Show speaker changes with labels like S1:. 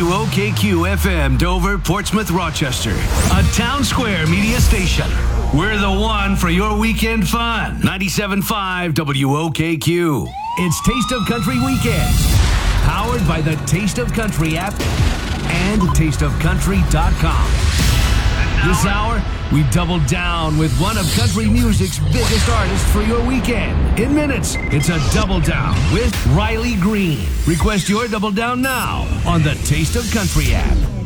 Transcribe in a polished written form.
S1: WOKQ FM, Dover, Portsmouth, Rochester. A Town Square media station. We're the one for your weekend fun. 97.5 WOKQ. It's Taste of Country Weekends. Powered by the Taste of Country app and tasteofcountry.com. This hour, we double down with one of country music's biggest artists for your weekend. In minutes, it's a double down with Riley Green. Request your double down now on the Taste of Country app.